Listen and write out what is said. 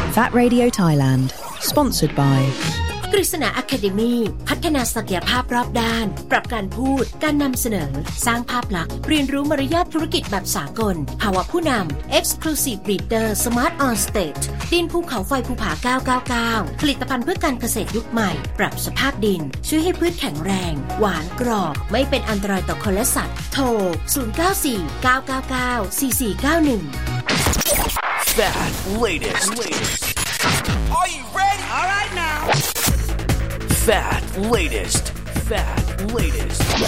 Fat Radio Thailand Sponsored by กฤษณา Academy พัฒนาศักยภาพรอบด้านปรับการพูดการนำเสนอสร้างภาพลักษณ์เรียนรู้มารยาทธุรกิจแบบสากลภาวะผู้นำ Exclusive Leader Smart on Stage ดินภูเขาไฟภูผา999ผลิตภัณฑ์เพื่อการเกษตรยุคใหม่ปรับสภาพดินช่วยให้พืชแข็งแรงหวานกรอบไม่เป็นอันตรายต่อคนและสัตว์โทร0949994491 Fat latest. Are you ready? All right now. Fat latest.